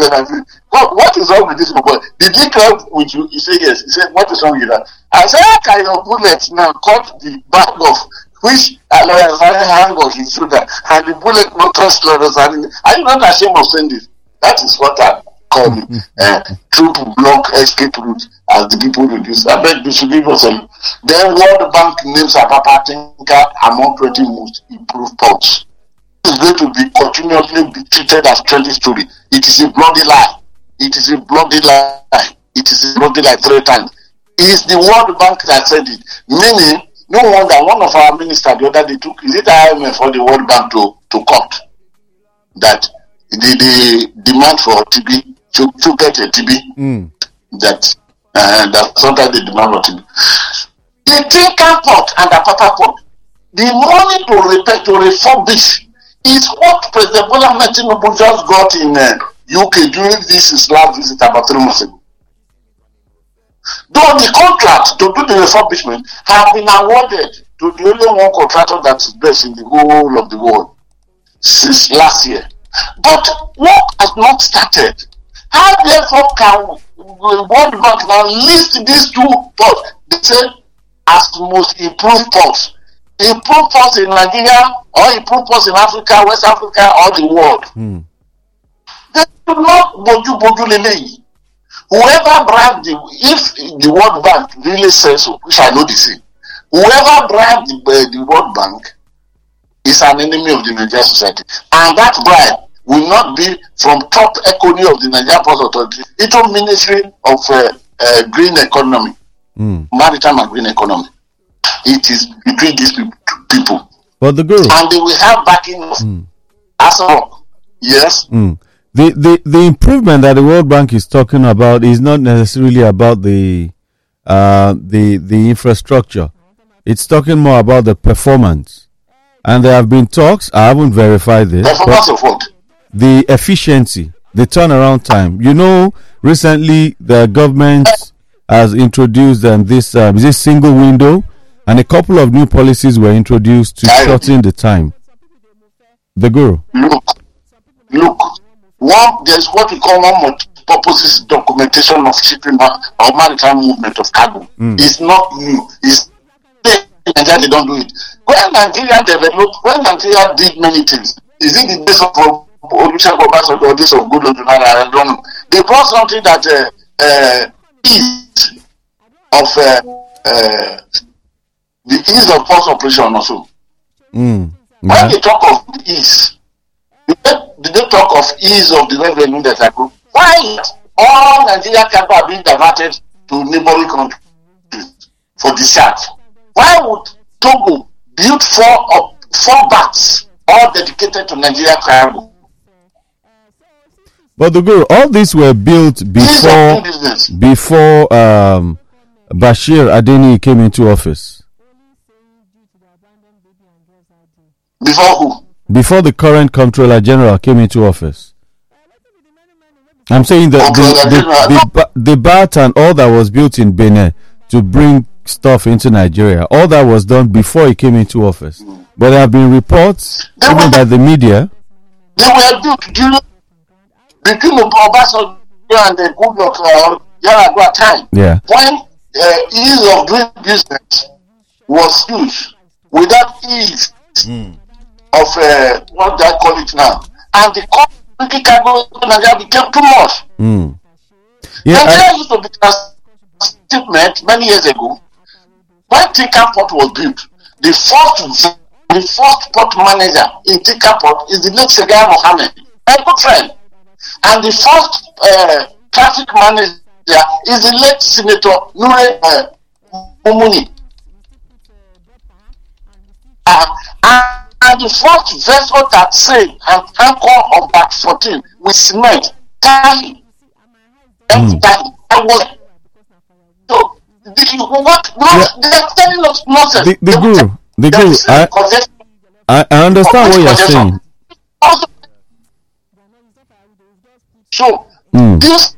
Then I said, what is wrong with this boy? Did he come with you? He said, yes. He said, what is wrong with that? I said, how can your bullet now cut the back of which Lawrence Areni hang on his shoulder and the bullet not touch Lawrence Areni? Are you not ashamed of saying this? That is what I call troop block escape route as the people reduce. I beg we should give us a. Then World Bank names Apapa Tinker among 20 most improved ports. Is going to be continuously be treated as trendy story. It is a bloody lie. It is a bloody lie. It is a bloody lie 3 times. It is the World Bank that said it. Meaning, no wonder one of our ministers the other day took, is it IMF or the World Bank to court that the demand for TB to get a TB that sometimes the demand for TB. The Tinker port and the Apapa port, the money to repair, to refurbish is what President Bola Ahmed Tinubu just got in UK during his last visit about 3 months ago. Though the contract to do the refurbishment have been awarded to the only one contractor that is best in the whole of the world since last year. But work has not started. How therefore can the World Bank now list these 2 ports? They say as most improved ports. Improved ports in Nigeria or improved ports in Africa, West Africa, or the world. They do not boju lele. Whoever bribed if the World Bank really says so, which I know they say, whoever bribed the World Bank is an enemy of the Nigerian society. And that bribe will not be from top economy of the Nigerian Port Authority into Ministry of Green Economy, Maritime and Green Economy. It is between these people. But the guru. And they will have backing of ASROC. Yes. The improvement that the World Bank is talking about is not necessarily about the infrastructure. It's talking more about the performance. And there have been talks, I haven't verified this. Performance of what? The efficiency, the turnaround time. You know, recently the government has introduced this single window, and a couple of new policies were introduced to shorten the time. The guru. Look. One, there's what we call one purposes documentation of shipping or maritime movement of cargo. It's not new. It's Nigeria, they don't do it. When Nigeria developed, when Nigeria did many things, is it the days of Olusegun Obasanjo or days of Goodluck Jonathan? I don't know. They brought something that ease of the ease of force operation also. When they talk of ease, did they talk of ease of the revenue that I could? Why all Nigerian capital are being diverted to neighboring countries for discharge? Why would Togo build 4 bats all dedicated to Nigerian cargo? But the guru, all these were built before Bashir Adeni came into office. Before who? Before the current Comptroller General came into office. I'm saying that the BAT and all that was built in Benin to bring stuff into Nigeria, all that was done before he came into office. But there have been reports, even by the media. They were built between the Obasanjo and the Goodluck Yar'Adua time. Yeah. When ease of doing business was huge, without ease of what do I call it now, and the cargo in Nigeria became too much. Nigeria used to be transshipment many years ago. When Tinker Port was built, the first port manager in Tinker Port is the late Segai Mohammed, my good friend. And the first traffic manager is the late Senator Nure Mumuni. And the first vessel that sailed and anchor on Back 14 with cement, Tahi. I was. So, they are telling us nonsense. The guru, I understand what you're saying. So, this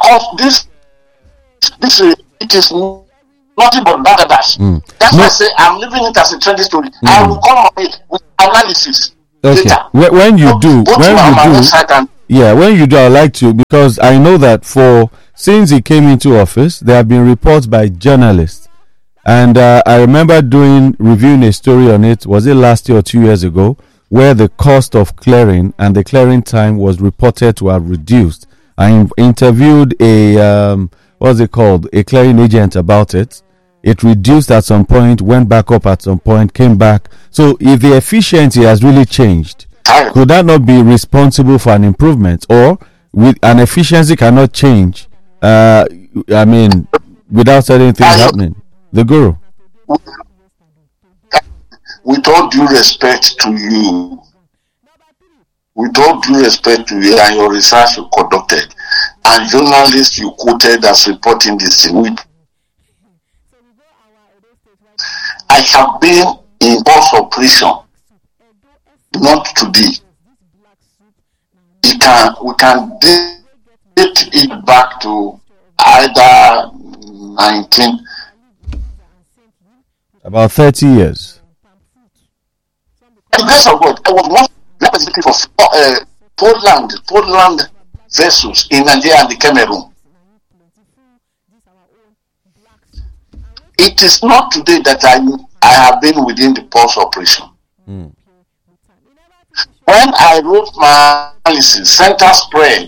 it is nothing but badass. That's why I say I'm leaving it as a trendy story. I will come on it with analysis. Okay. Later. When you do, Yeah, when you do, I'd like to, because I know that since he came into office, there have been reports by journalists. And I remember reviewing a story on it, was it last year or 2 years ago, where the cost of clearing and the clearing time was reported to have reduced. I interviewed what's it called, a clearing agent about it. It reduced at some point, went back up at some point, came back. So if the efficiency has really changed, could that not be responsible for an improvement? Or with an efficiency cannot change, without certain things happening? The Guru. With all due respect to you, and your research you conducted, and journalists you quoted as reporting this thing, I have been in pulse operation, not today. We can date it back to either 19. About 30 years. By the grace of God, I was one representative of Poland vessels in Nigeria and the Cameroon. It is not today that I have been within the pulse operation. When I wrote my analysis, center spread,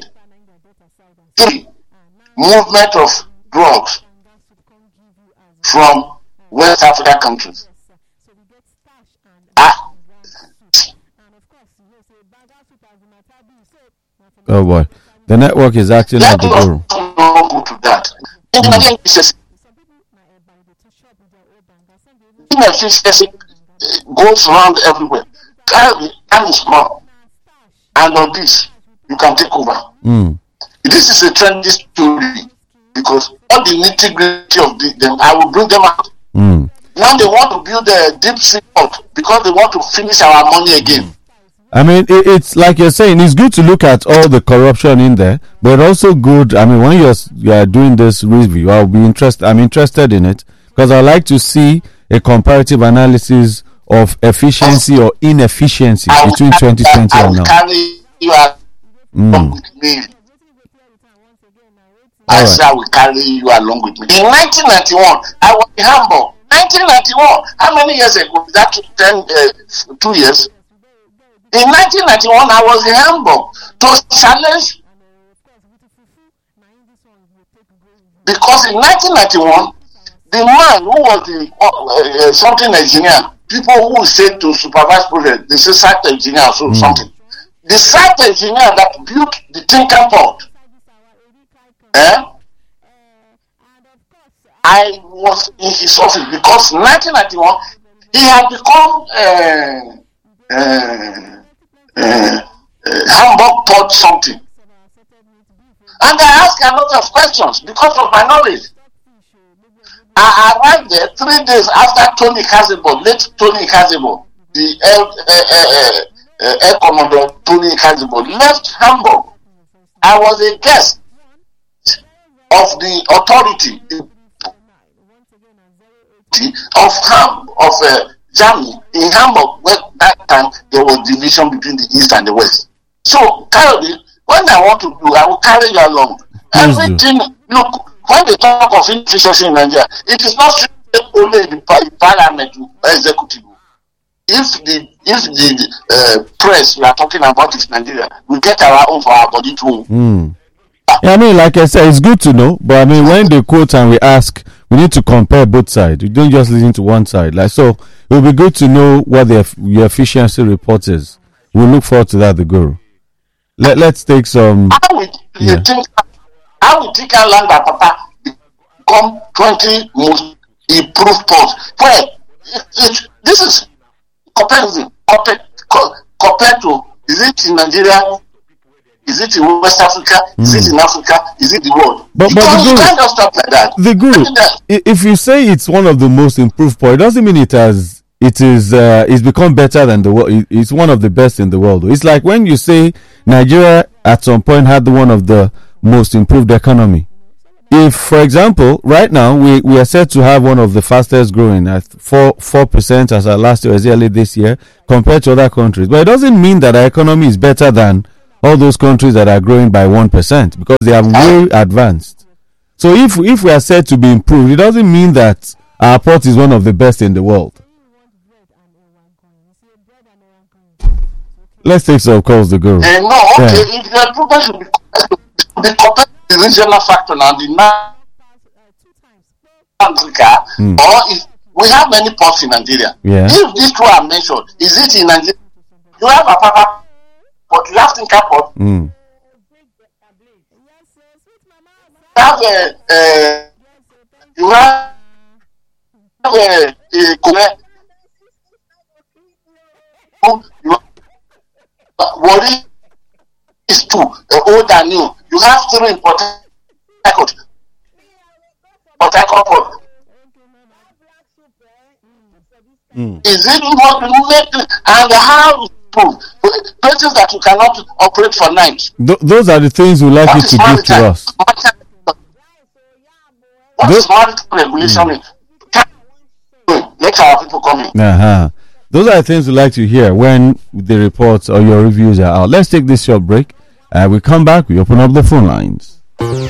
movement of drugs from West African countries. Oh boy, the network is acting like the Guru. To that. Inefficiency goes around everywhere. Time is small, and on this you can take over. This is a trendy story because all the nitty-gritty of them, I will bring them out. Now they want to build a deep sea port because they want to finish our money again. I mean, it's like you're saying, it's good to look at all the corruption in there, but also good. I mean, when you're doing this review, I'm interested in it because I like to see a comparative analysis of efficiency or inefficiency between 2020 and now. I will carry you along with me. In 1991, I was in Hamburg. 1991, how many years ago? That 2 years. In 1991, I was in Hamburg to challenge, because in 1991, the man who was the something engineer, people who say to supervise project, they say site engineer or something. The site engineer that built the Tinker Port, I was in his office because in 1991 he had become Hamburg Port something, and I asked a lot of questions because of my knowledge. I arrived there 3 days after Tony Kazebo, late Tony Kazebo, the Air Commodore Tony Kazebo left Hamburg. I was a guest of the authority of Germany in Hamburg, where that time there was division between the East and the West. So, Caroline, when I want to do, I will carry you along. Everything, look, when they talk of inefficiency in Nigeria, it is not only the parliament executive. If the press we are talking about is Nigeria, we get our own for our body too. Yeah, I mean, like I said, it's good to know, but I mean, when they quote and we ask, we need to compare both sides. We don't just listen to one side. Like, so it will be good to know what your efficiency report is. We'll look forward to that, the Guru. Let's take some. How will Tika land that Papa become 20 most improved ports? Where this is comparison compared to, is it in Nigeria? Is it in West Africa? Is it in Africa? Is it the world? But you can't just stop like that. The Guru, if you say it's one of the most improved ports, it doesn't mean it's become better than the world. It's one of the best in the world. It's like when you say Nigeria at some point had one of the most improved economy. If, for example, right now we are set to have one of the fastest growing at 4% as our last year, as early this year, compared to other countries. But it doesn't mean that our economy is better than all those countries that are growing by 1% because they are way advanced. So if we are said to be improved, it doesn't mean that our port is one of the best in the world. Let's take some calls to go. No, okay, if the improvement should be compared to the regional factor now, the Africa, or if we have many ports in Nigeria. Yeah. If these two are mentioned, is it in Nigeria? You have Apapa port, you have Tinker port. You have Wari is two, old and new. You have three important Port Harcourt port. Is it what you make and how to places that you cannot operate for night? Those are the things we like you to give to us. What is maritime regulation? Let our people come in. Those are the things we like to hear when the reports or your reviews are out. Let's take this short break. We come back, we open up the phone lines.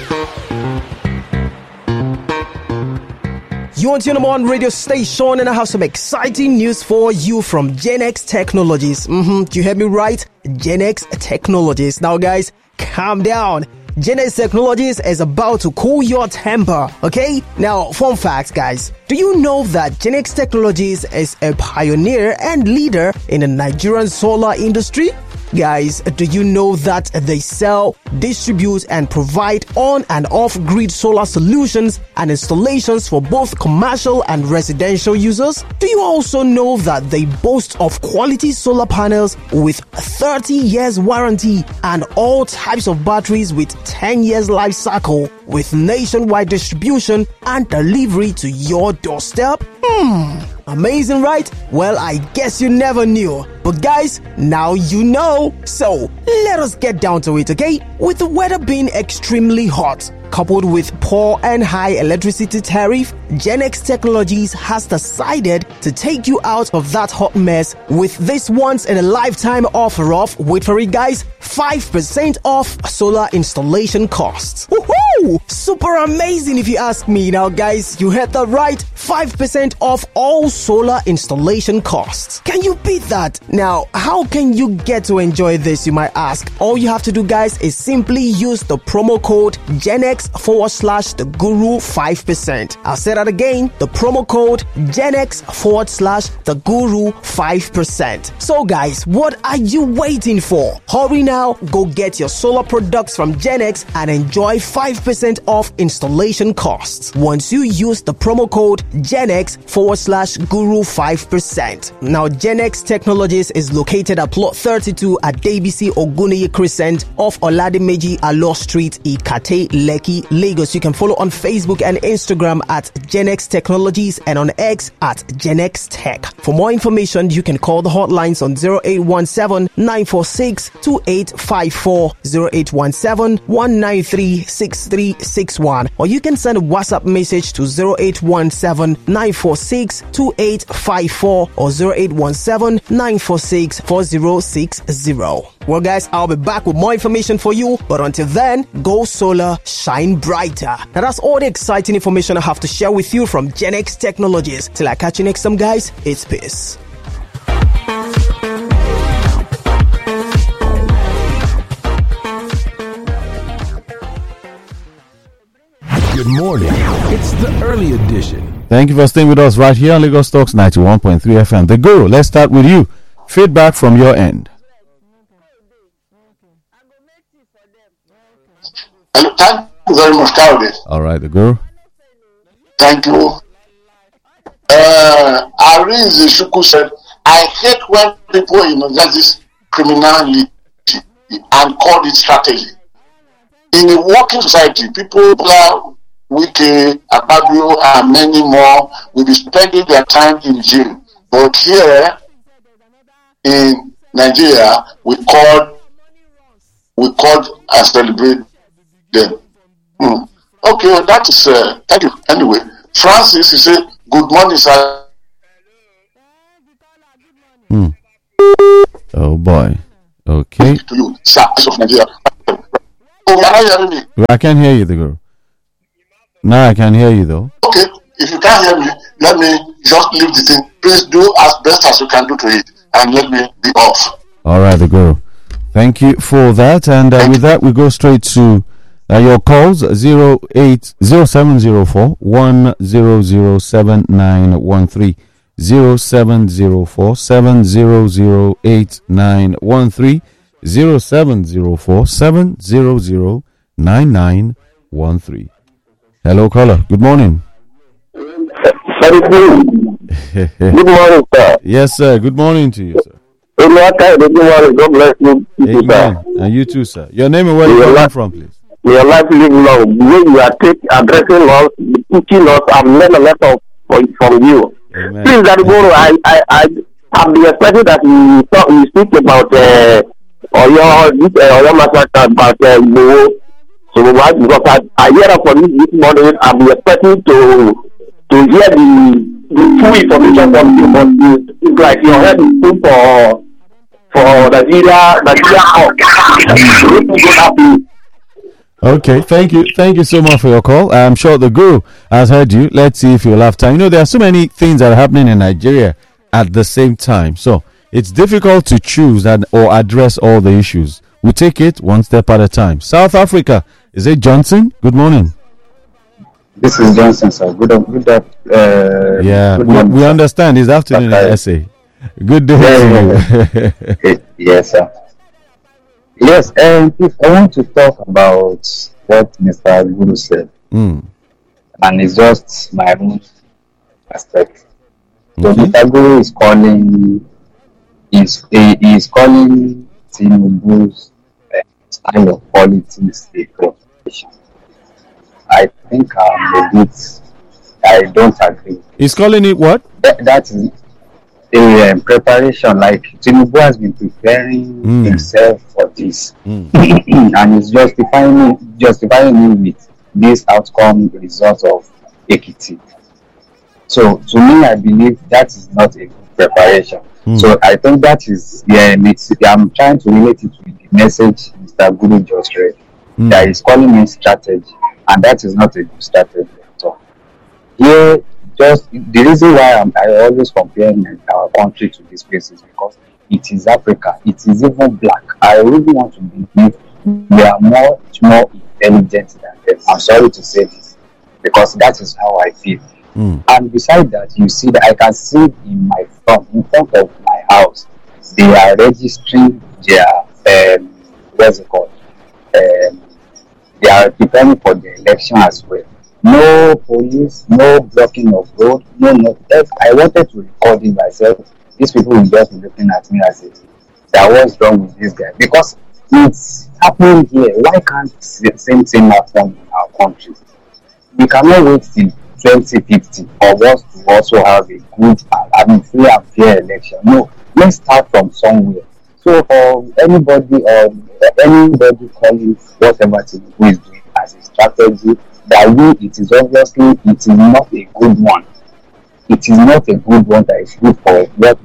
You on Tune On radio station, and I have some exciting news for you from GenX Technologies. You heard me right? GenX Technologies. Now guys, calm down. GenX Technologies is about to cool your temper, okay? Now, fun facts, guys. Do you know that GenX Technologies is a pioneer and leader in the Nigerian solar industry? Guys, do you know that they sell, distribute, and provide on and off-grid solar solutions and installations for both commercial and residential users? Do you also know that they boast of quality solar panels with 30 years warranty and all types of batteries with 10 years life cycle with nationwide distribution and delivery to your doorstep? Amazing, right? Well, I guess you never knew. But guys, now you know. So, let us get down to it, okay? With the weather being extremely hot, coupled with poor and high electricity tariff, GenX Technologies has decided to take you out of that hot mess with this once-in-a-lifetime offer of, wait for it guys, 5% off solar installation costs. Woohoo! Super amazing if you ask me. Now guys, you heard that right, 5% off all solar installation costs. Can you beat that? Now, how can you get to enjoy this, you might ask? All you have to do guys is simply use the promo code GenX/the Guru 5%. I'll say that again, the promo code GenX/the Guru 5%. So guys, what are you waiting for? Hurry now, go get your solar products from GenX and enjoy 5% off installation costs once you use the promo code GenX/Guru 5%. Now, GenX Technologies is located at plot 32 at Debisi Oguniyi Crescent off Oladimeji Alo Street, Ikate, Lekki, Lagos. You can follow on Facebook and Instagram at GenX Technologies and on X at GenX Tech. For more information, you can call the hotlines on 0817-946-2854, 0817-193-6361, or you can send a WhatsApp message to 0817-946-2854 or 0817-946-4060. Well guys, I'll be back with more information for you, but until then, go solar, shine brighter. Now that's all the exciting information I have to share with you from GenX Technologies. Till I catch you next time guys, it's peace. Good morning. It's the early edition. Thank you for staying with us right here on Lagos Talks 91.3 FM. The Guru, let's start with you. Feedback from your end. Thank you very much, Cowdy. All right, the Guru. Thank you. Arinze Shuku said, I hate when people that is criminality and call it strategy. In a working society, people are Wike, Akpabio, and many more will be spending their time in jail. But here in Nigeria, we called and celebrate them. Okay, well, that is thank you. Anyway, Francis, he said, "Good morning, sir." Oh boy, Okay. To you, sir, of Nigeria. Oh, you're not hearing me. Well, I can't hear you, the girl. Now I can hear you though. Okay, if you can't hear me, let me just leave the thing. Please do as best as you can do to it, and let me be off. All right, the girl. Thank you for that. And with that, we go straight to your calls 0704 1007913. 0704 7008913. 0704 7009913. Hello, caller. Good morning. Good morning, sir. Yes, sir. Good morning to you, sir. Good morning. God bless you. Amen. And you too, sir. Your name and where you calling from, please. May your life live long. The way you are addressing us, teaching us, I've learned a lot from you. Amen. Please, Adiboro, I've been expecting that you speak about your massacre about Igboho. So why? Because I hear that from this morning. I'm expecting to hear the full information from you, but it's like your head is full for Nigeria. Okay, thank you so much for your call. I'm sure the guru has heard you. Let's see if you'll have time. You know, there are so many things that are happening in Nigeria at the same time, so it's difficult to choose or address all the issues. We take it one step at a time. South Africa, is it Johnson? Good morning. This is Johnson, sir. Yeah, we understand. It's afternoon essay. Good day to you. Yes, sir. Yes, and if I want to talk about what Mr. Guru said, and it's just my own aspect. So Mr. Guru is calling Tinubu's style of politics a preparation. I think I don't agree. He's calling it what? That is a preparation. Like Tinubu has been preparing himself for this, and he's justifying it with this outcome result of Ekiti. So to me, I believe that is not a good preparation. So I think that is I'm trying to relate it with the message Mr. Guru just read. That is calling it strategy, and that is not a good strategy at all. Here, just the reason why I always compare our country to this place is because it is Africa. It is even black. I really want to believe we are much more intelligent than them. I'm sorry to say this because that is how I feel. And beside that, you see that I can see in front of my house, they are registering their what's it called? They are preparing for the election as well. No police, no blocking of road, no. I wanted to record it myself. These people will just be looking at me as if that was wrong with this guy because it's happening here. Why can't the same thing happen in our country? We cannot wait till 2050 for us to also have a good, free and fair election. No, let's start from somewhere. So for anybody calling whatever Tinubu is doing as a strategy, it is not a good one. It is not a good one that is good for what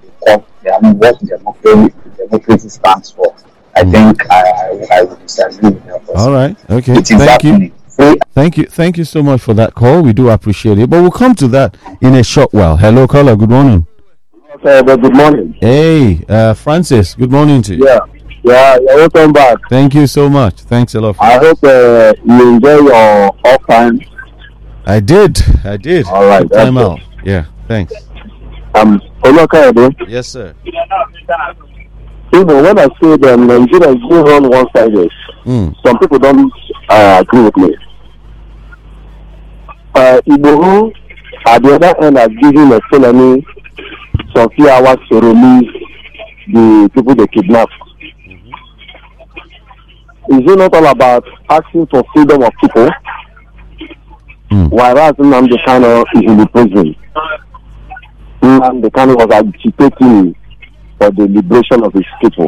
democracy stands for. I think I would disagree with that. All right. Okay. Thank you so much for that call. We do appreciate it. But we'll come to that in a short while. Hello, caller. Good morning. Good morning. Hey, Francis. Good morning to you. Yeah, welcome back. Thank you so much. Thanks a lot. I hope you enjoy your off time. I did. All right. Time out. Yeah. Thanks. Yes, sir. You know, when I say that Nigeria is going on one-sided, some people don't agree with me. Igboho, at the other end, are giving a felony some few hours to release the people they kidnapped. Is it not all about asking for freedom of people? Whereas Nnamdi Kanu is in the prison. Nnamdi Kanu was agitating for the liberation of his people.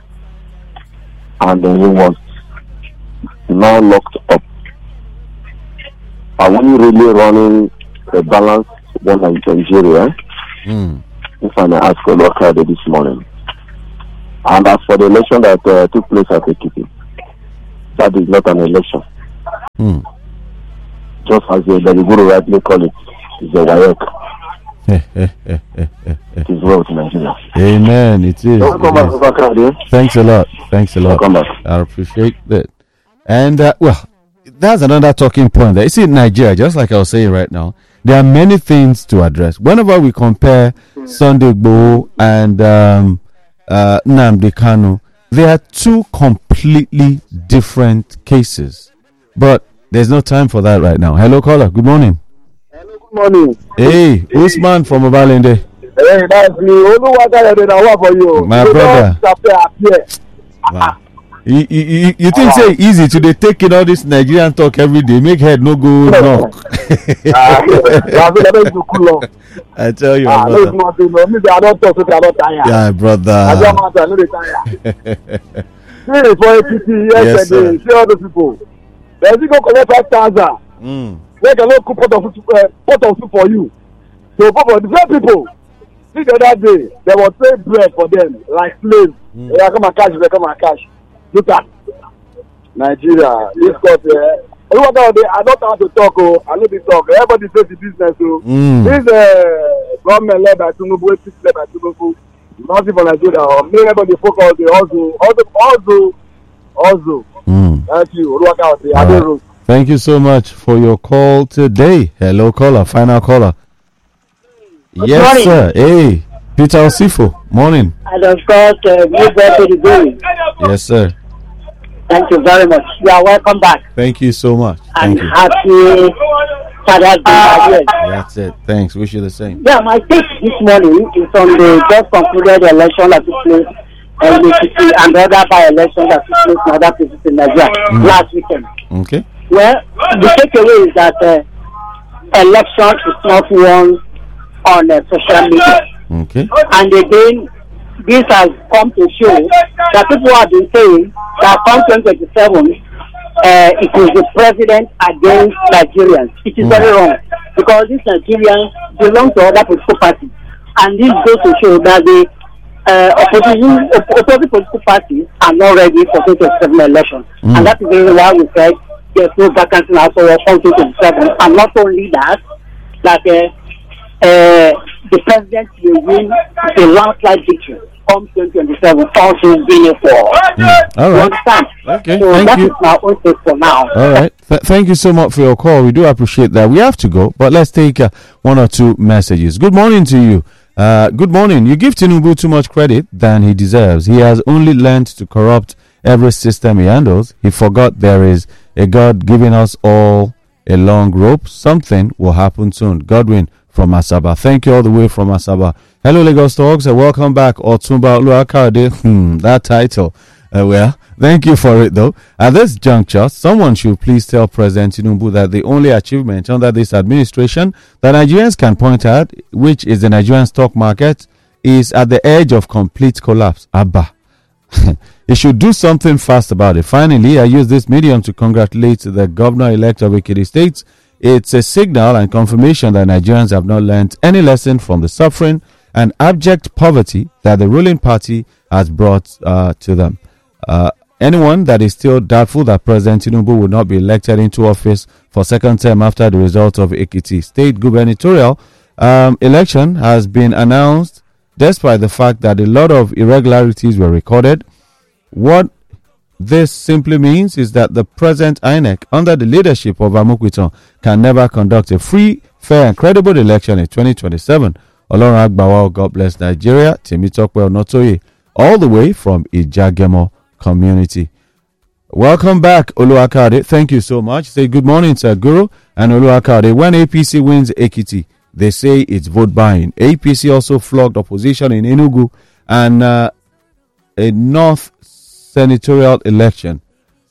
And then he was now locked up. Are we really running a balanced one in Nigeria? If I may ask a local this morning. And as for the election that took place at Ekiti, that is not an election. Just as the Guru rightly call it, it's a WAEC. It is well with Nigeria. Amen. It is. Thanks a lot. Welcome back. I appreciate that. And well, that's another talking point there. You see, in Nigeria, just like I was saying right now, there are many things to address. Whenever we compare Sunday Igboho and Nnamdi Kanu, they are two completely different cases. But there's no time for that right now. Hello, caller. Good morning. Hello, good morning. Hey, Usman from Obalende. Hey, that's me. For you. My brother. Wow. You think say easy to they take in all this Nigerian talk every day, make head no go knock. I tell you, brother. Yeah, brother. Yes, sir. See all those people. There's go collect 5,000. Make a local pot of soup for you. So for the same people, see the other day, they will trade bread for them like slaves. They come and cash. Look at Nigeria. This court here. I don't have to talk. I know the talk. Everybody says the business. This government led by Tinubu, led by Tinubu. Nothing for Nigeria. Everybody focus on the also. Thank you. Thank you so much for your call today. Hello, caller. Final caller. Yes, morning. Sir. Hey, Peter Osifo. Morning. I just got new birthday to do. Yes, sir. Thank you very much. You are welcome back. Thank you so much. And happy Father's Day. That's it. Thanks. Wish you the same. Yeah, my take this morning is on the just concluded election that took place in the city and the other by-elections that took place in other places in Nigeria last weekend. Okay. Well, the takeaway is that election is not won on social media. Okay. And again, this has come to show that people have been saying that come 2027, it is the president against Nigerians. It is very wrong because these Nigerians belong to other political parties, and this goes to show that the opposing political parties are not ready for 2027 election, and that is the reason why we said there's no vacancy now for 2027. And not only that the president will win a landslide victory come 2027 also being for. All right. Okay. So thank you. Is my own take for now. All right. Thank you so much for your call. We do appreciate that. We have to go, but let's take one or two messages. Good morning to you. Good morning. You give Tinubu too much credit than he deserves. He has only learned to corrupt every system he handles. He forgot there is a God giving us all a long rope. Something will happen soon. Godwin from Asaba. Thank you all the way from Asaba. Hello, Lagos Talks. Welcome back. Otumba Oluwakade. That title. Well, thank you for it, though. At this juncture, someone should please tell President Tinubu that the only achievement under this administration that Nigerians can point at, which is the Nigerian stock market, is at the edge of complete collapse. Abba. He should do something fast about it. Finally, I use this medium to congratulate the governor-elect of Ekiti State. It's a signal and confirmation that Nigerians have not learned any lesson from the suffering and abject poverty that the ruling party has brought to them. Anyone that is still doubtful that President Tinubu will not be elected into office for second term after the result of Ekiti State gubernatorial election has been announced, despite the fact that a lot of irregularities were recorded. What this simply means is that the present INEC, under the leadership of Amokwito, can never conduct a free, fair, and credible election in 2027. Olorun Agbawa, God bless Nigeria. Temitope Onotoye, all the way from Ijagemo community. Welcome back, Oluwakade. Thank you so much. Say good morning, Sir Guru and Oluwakade. When APC wins Ekiti, they say it's vote buying. APC also flogged opposition in Enugu and a North senatorial election.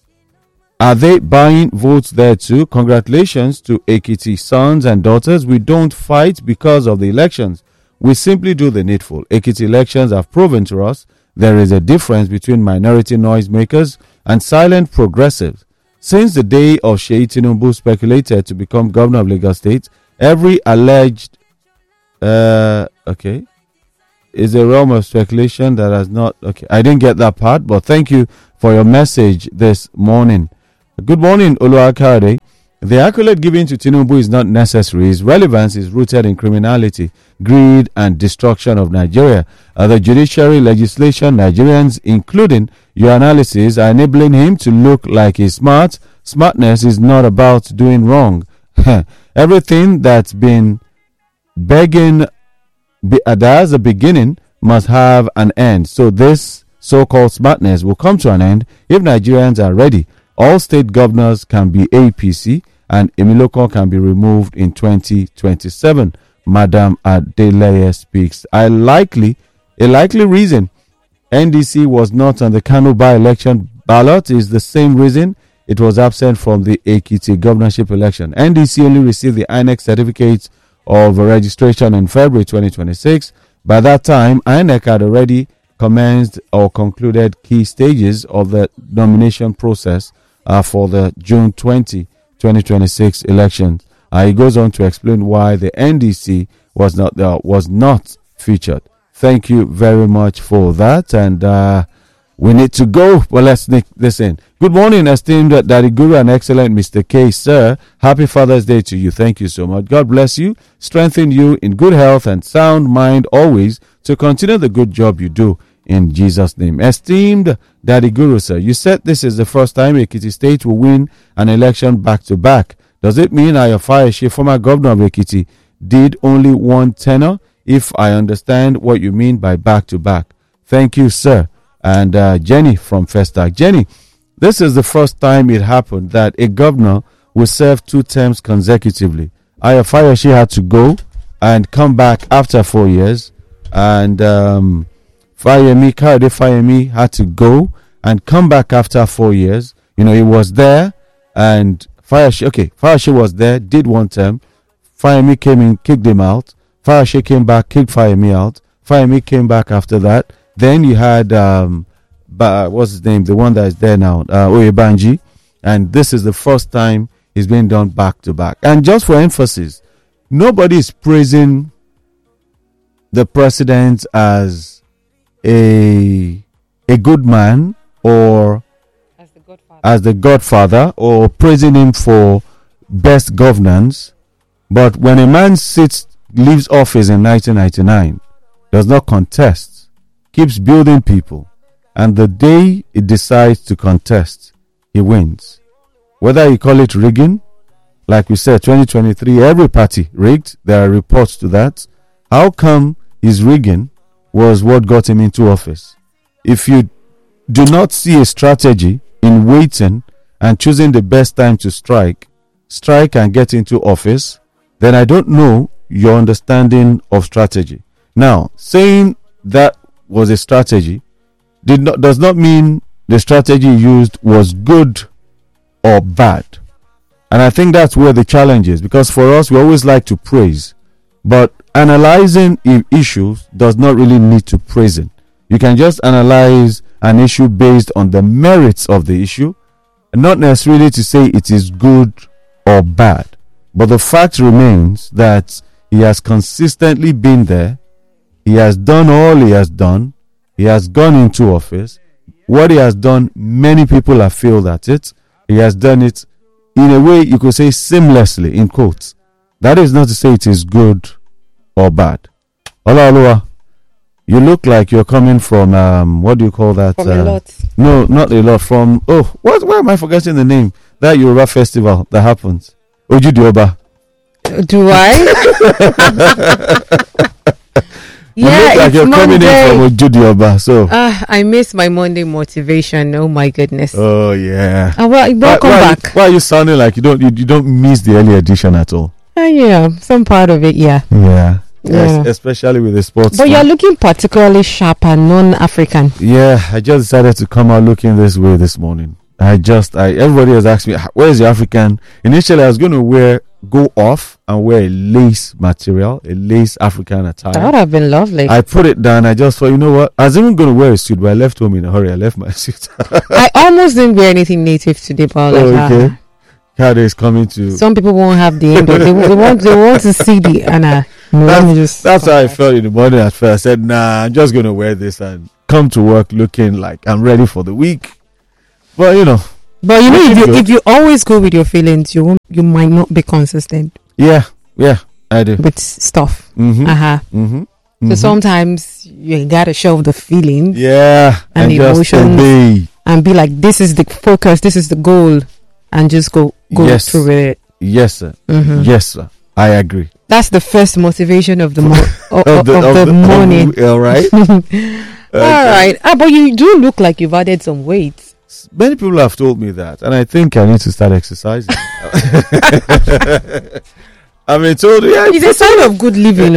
Are they buying votes there too? Congratulations to Ekiti sons and daughters. We don't fight because of the elections. We simply do the needful. Ekiti elections have proven to us there is a difference between minority noisemakers and silent progressives. Since the day of Sheyi Tinubu speculated to become governor of Lagos State, every alleged is a realm of speculation that has not. Okay, I didn't get that part, but thank you for your message this morning. Good morning, Oluwakade. The accolade given to Tinubu is not necessary. His relevance is rooted in criminality, greed, and destruction of Nigeria. The judiciary, legislation, Nigerians, including your analysis, are enabling him to look like he's smart. Smartness is not about doing wrong. Everything that's been begging that has a beginning must have an end. So this so-called smartness will come to an end if Nigerians are ready. All state governors can be APC and Emiloko can be removed in 2027. Madam Adeleye speaks. A likely reason NDC was not on the Kano by-election ballot is the same reason it was absent from the Ekiti governorship election. NDC only received the INEC certificate of registration in February 2026. By that time, INEC had already commenced or concluded key stages of the nomination process for the June 2026 elections. He goes on to explain why the NDC was not featured. Thank you very much for that, and we need to go, but let's sneak this in. Good morning, esteemed Daddy Guru and excellent Mr. K, sir. Happy Father's Day to you. Thank you so much. God bless you, strengthen you in good health and sound mind always to continue the good job you do in Jesus' name. Esteemed Daddy Guru, sir, you said this is the first time Ekiti State will win an election back-to-back. Does it mean Ayofayeshi, former governor of Ekiti, did only one tenure? If I understand what you mean by back-to-back. Thank you, sir. And Jenny from Festac. Jenny, this is the first time it happened that a governor will serve 2 terms consecutively. Ayofayeshi had to go and come back after 4 years. And Kayode Fayemi had to go and come back after 4 years. You know, he was there and Fayeshi was there, did 1 term. Fayemi came in, kicked him out. Fayeshi came back, kicked Fayemi out. Fayemi came back after that. Then you had, what's his name? The one that is there now, Oyebanji. And this is the first time it's being done back to back. And just for emphasis, nobody is praising the president as a good man or as the godfather or praising him for best governance. But when a man leaves office in 1999, does not contest, keeps building people, and the day he decides to contest, he wins. Whether you call it rigging, like we said, 2023, every party rigged. There are reports to that. How come his rigging was what got him into office? If you do not see a strategy in waiting and choosing the best time to strike and get into office, then I don't know your understanding of strategy. Now, saying that was a strategy does not mean the strategy used was good or bad. And I think that's where the challenge is, because for us, we always like to praise, but analyzing issues does not really need to praising. You can just analyze an issue based on the merits of the issue, and not necessarily to say it is good or bad. But the fact remains that he has consistently been there. He has done all he has done. He has gone into office. What he has done, many people have failed at it. He has done it in a way you could say seamlessly, in quotes. That is not to say it is good or bad. Olaoluwa, you look like you're coming from, what do you call that? From a lot. No, not a lot. From, why am I forgetting the name? That Yoruba festival that happens. Ojudioba. Do I? Yeah, like you're Monday. coming in from Ojudioba, so. I miss my Monday motivation. Oh my goodness. Oh yeah. Welcome back. Why are you sounding like you don't miss the early edition at all? Yeah, some part of it, yeah. Yeah. Yes, especially with the sports. But you're looking particularly sharp and non-African. Yeah, I just decided to come out looking this way this morning. Everybody has asked me, where's your African? Initially, I was going to go off and wear a lace material, a lace African attire. That would have been lovely. I put it down. I just thought, you know what? I was even going to wear a suit, but I left home in a hurry. I left my suit. I almost didn't wear anything native today, but okay. Kade is coming to. Some people won't have the end of it. They want to see the Anna. That's how I felt in the morning at first. I said, nah, I'm just going to wear this and come to work looking like I'm ready for the week. But, But if you always go with your feelings, you might not be consistent. Yeah, I do. With stuff. Mm-hmm. So sometimes you gotta show the feelings. Yeah. And the emotions. And be like, this is the focus, this is the goal. And just go through it. Yes, sir. Mm-hmm. Yes, sir. I agree. That's the first motivation of the morning. All right. All right. But you do look like you've added some weight. Many people have told me that, and I think I need to start exercising. I mean, it's a sign of good living.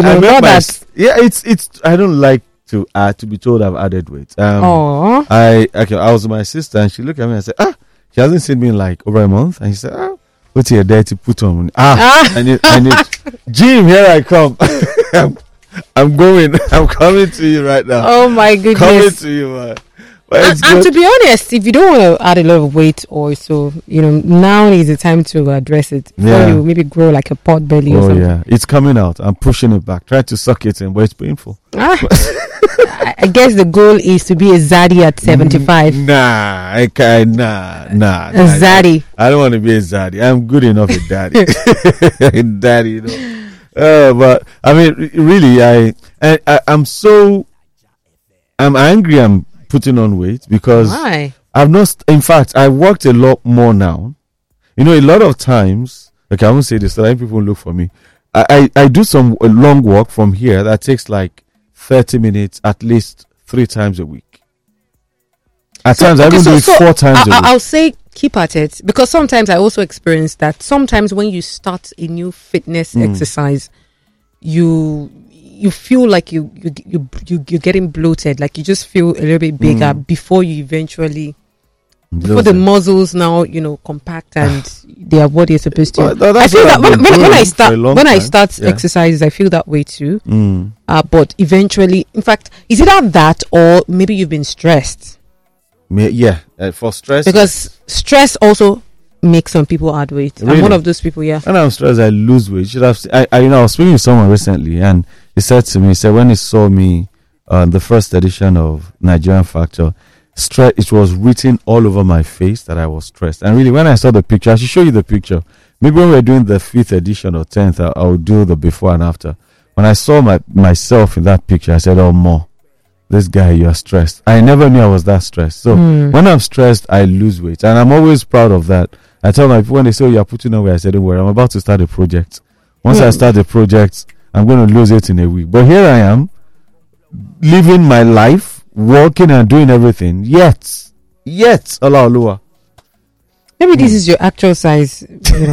It's. I don't like to be told I've added weight. I was with my sister, and she looked at me and said, she hasn't seen me in like over a month, and she said, what's your dirty put on? I need Jim, here I come. I'm going. I'm coming to you right now. Oh my goodness. Coming to you, man. And to be honest, if you don't want to add a lot of weight or so, now is the time to address it. Before you maybe grow like a pot belly or something. Oh yeah, it's coming out. I'm pushing it back. Try to suck it in, but it's painful. I guess the goal is to be a zaddy at 75. Nah. A zaddy. I don't want to be a zaddy. I'm good enough a daddy. Daddy, but I mean, really, I'm angry. I'm putting on weight because I've not. In fact, I worked a lot more now. A lot of times, I won't say this. So people look for me. I do some long walk from here that takes like 30 minutes at least 3 times a week. At times, I even do it 4 times a week. I'll say keep at it, because sometimes I also experience that sometimes when you start a new fitness exercise, you feel like you're getting bloated, like you just feel a little bit bigger before you eventually before the muscles now compact and they are what they're supposed to. I feel that when I start exercises, I feel that way too. But eventually, in fact, is it that or maybe you've been stressed? For stress, because stress also makes some people add weight. Really? I'm one of those people. Yeah, when I'm stressed, I lose weight. I was speaking to someone recently, and he said to me, when he saw me on the first edition of Nigerian Factor, stress, it was written all over my face that I was stressed. And really, when I saw the picture, I should show you the picture. Maybe when we're doing the 5th edition or 10th, I'll do the before and after. When I saw myself in that picture, I said, oh, more. This guy, you are stressed. I never knew I was that stressed. So when I'm stressed, I lose weight. And I'm always proud of that. I tell my people when they say, you're putting on weight, I said, don't worry, I'm about to start a project. Once I start the project, I'm going to lose it in a week. But here I am, living my life, working and doing everything. Yet, Allah. Maybe this is your actual size.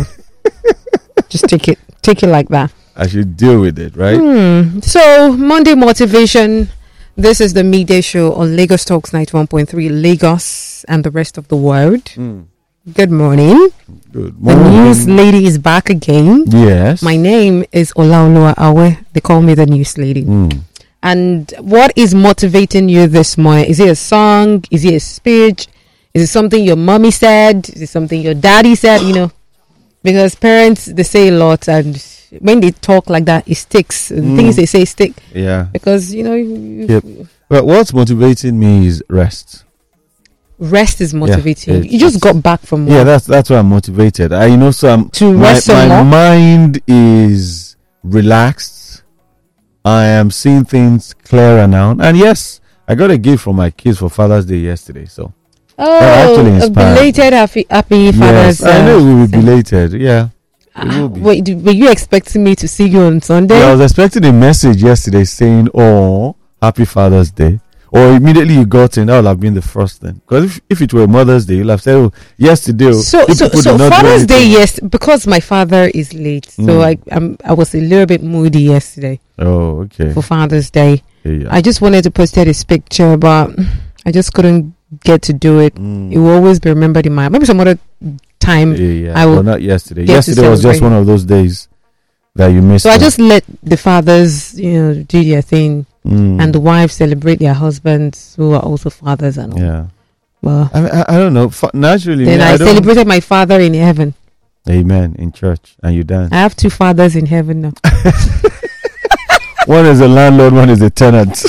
Just take it like that. I should deal with it, right? So, Monday Motivation. This is the midday show on Lagos Talks 91.3, Lagos and the rest of the world. Good morning. Good morning. The news lady is back again. Yes. My name is Olaoluwa Awe. They call me the news lady. And what is motivating you this morning? Is it a song? Is it a speech? Is it something your mommy said? Is it something your daddy said? Because parents, they say a lot, and when they talk like that, it sticks. The things they say stick. Yeah. Because, But what's motivating me is rest. Rest is motivating. You just got back from work. Yeah, that's why I'm motivated. My mind is relaxed. I am seeing things clearer now. And yes, I got a gift from my kids for Father's Day yesterday. So a belated happy Father's Day. Yes, I know we will be belated. Yeah. Wait, were you expecting me to see you on Sunday? Yeah, I was expecting a message yesterday saying, "Oh, Happy Father's Day." Or immediately you got in, that would have been the first thing. Because if it were Mother's Day, you'll have said, "Oh, yesterday." So Father's Day, yes, because my father is late, so I was a little bit moody yesterday. Oh, okay. For Father's Day, I just wanted to post this picture, but I just couldn't get to do it. It will always be remembered in my maybe some other time. I will. Well, not yesterday. Yesterday was just one of those days that you missed. So I just let the fathers, do their thing. And the wives celebrate their husbands who are also fathers and all. Yeah. Well, I don't know. Naturally, then I celebrated my father in heaven. Amen. In church, and you dance. I have 2 fathers in heaven now. One is a landlord, one is a tenant.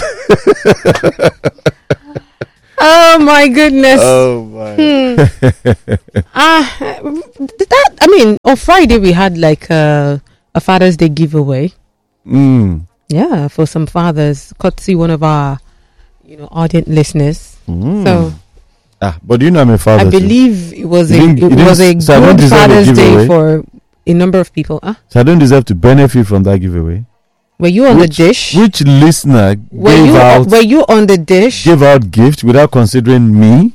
Oh my goodness. Oh my. I mean, on Friday we had like a Father's Day giveaway. Yeah, for some fathers, courtesy one of our, ardent listeners. So, but you know I'm a father. I believe it was a good deserve Father's Day for a number of people. So I don't deserve to benefit from that giveaway. Were you on the dish? Which listener were you on the dish? Gave out gift without considering me?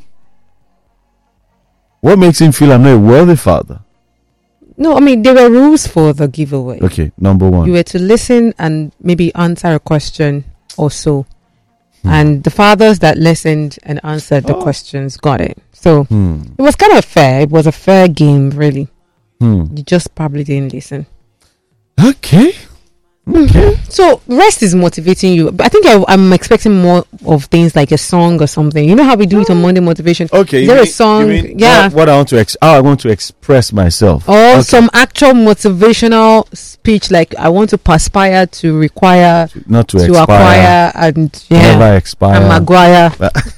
What makes him feel I'm not a worthy father? No, I mean, there were rules for the giveaway. Okay, number one. You were to listen and maybe answer a question or so. And the fathers that listened and answered the questions got it. So it was kind of fair. It was a fair game, really. You just probably didn't listen. Okay. So rest is motivating you. But I think I'm expecting more of things like a song or something. You know how we do it on Monday Motivation? Okay. Is there a song? Yeah. What I want to how I want to express myself. Or some actual motivational speech like I want to perspire to require not to expire, acquire and never expire and Maguire.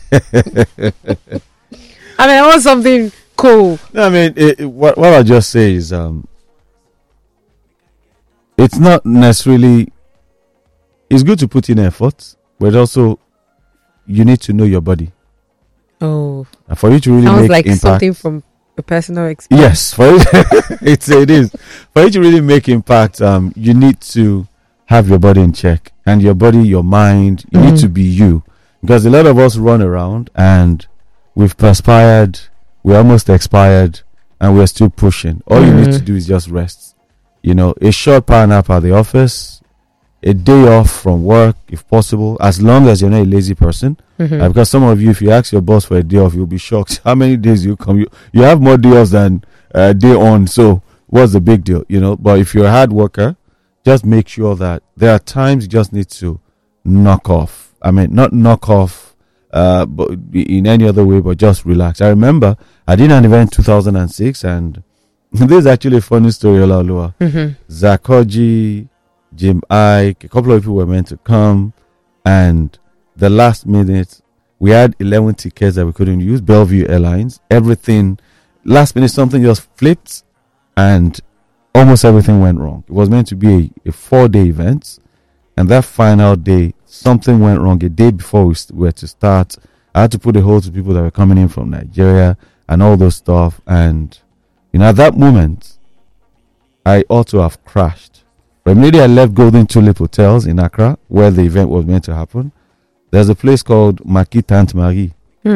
I mean, I want something cool. No, I mean, what I'll just say is it's not necessarily. It's good to put in effort, but also you need to know your body. Oh, and for you to really sounds make like impact, something from a personal experience. Yes, for you, it is. For you to really make impact, you need to have your body in check, and your body, your mind. You need to be you, because a lot of us run around and we've perspired, we're almost expired, and we're still pushing. All you need to do is just rest. A short power nap at the office, a day off from work, if possible, as long as you're not a lazy person. Because some of you, if you ask your boss for a day off, you'll be shocked. How many days you come? You have more day offs than day on. So what's the big deal? But if you're a hard worker, just make sure that there are times you just need to knock off. I mean, not knock off but in any other way, but just relax. I remember I did an event in 2006, and this is actually a funny story, Olaoluwa. Zakoji, Jim Ike, a couple of people were meant to come, and the last minute, we had 11 tickets that we couldn't use, Bellevue Airlines. Everything, last minute, something just flipped, and almost everything went wrong. It was meant to be a 4-day event, and that final day, something went wrong. A day before we were to start, I had to put a hold to people that were coming in from Nigeria and all those stuff, and at that moment, I ought to have crashed. But immediately I left Golden Tulip Hotels in Accra, where the event was meant to happen. There's a place called Maki Tante Marie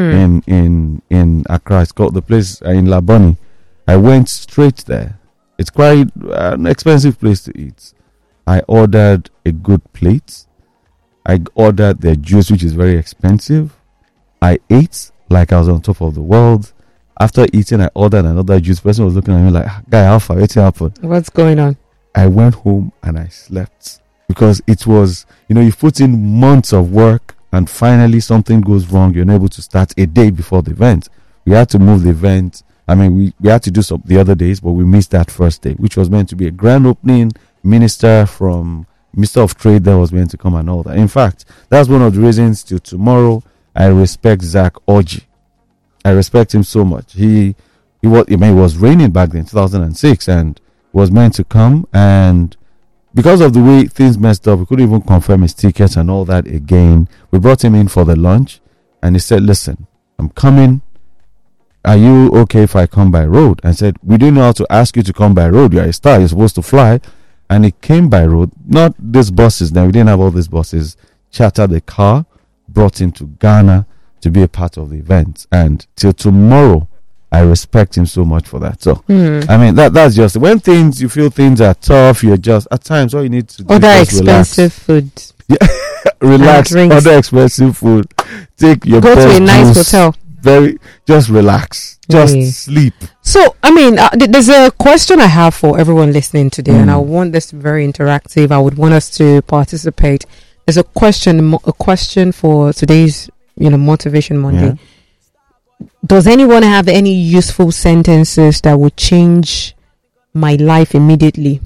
in Accra. It's called the place in Laboni. I went straight there. It's quite an expensive place to eat. I ordered a good plate. I ordered their juice, which is very expensive. I ate like I was on top of the world. After eating, I ordered another juice. The person was looking at me like, guy, how far? What's happened? What's going on? I went home and I slept. Because it was, you've put in months of work, and finally something goes wrong. You're not able to start a day before the event. We had to move the event. I mean, we had to do some the other days, but we missed that first day, which was meant to be a grand opening. Minister of Trade that was meant to come and all that. In fact, that's one of the reasons till tomorrow I respect Zach Orji. I respect him so much. It was raining back then, 2006, and was meant to come, and because of the way things messed up, we couldn't even confirm his tickets and all that again. We brought him in for the lunch, and he said, listen, I'm coming. Are you okay if I come by road? I said, we didn't know how to ask you to come by road. You're a star. You're supposed to fly. And he came by road. Not these buses. Now, we didn't have all these buses. Chartered a car, brought him to Ghana to be a part of the event. And till tomorrow, I respect him so much for that. So, I mean, that's just when you feel things are tough, you're just, at times, all you need to do is expensive food. Yeah, relax. Other expensive food. Take your go to a nice hotel. Just relax. Just sleep. So, I mean, there's a question I have for everyone listening today, and I want this to be very interactive. I would want us to participate. There's a question for today's, Motivation Monday. Yeah. Does anyone have any useful sentences that would change my life immediately?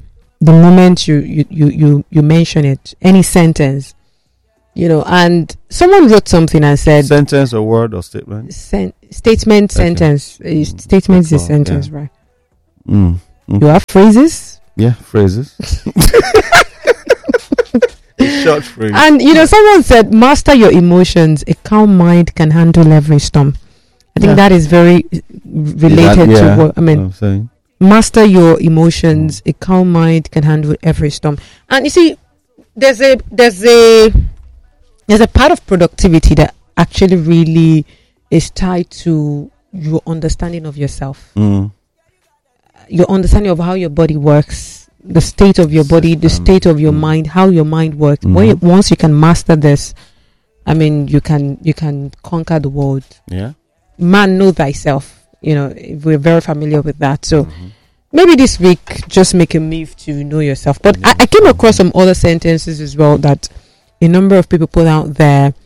the moment you mention it, any sentence, and someone wrote something and said, sentence or word or statement? Statement, sentence. Statement is a sentence, right? You have phrases? Yeah, phrases. Short phrase. And someone said, master your emotions. A calm mind can handle every storm. I think that is very related to what I'm saying. Master your emotions. A calm mind can handle every storm. And you see, there's a part of productivity that actually really is tied to your understanding of yourself, your understanding of how your body works, the state of your body, the state of your mind, how your mind works. Once you can master this, you can conquer the world. Yeah. Man, know thyself. We're very familiar with that. So maybe this week, just make a move to know yourself. But I came across some other sentences as well that a number of people put out there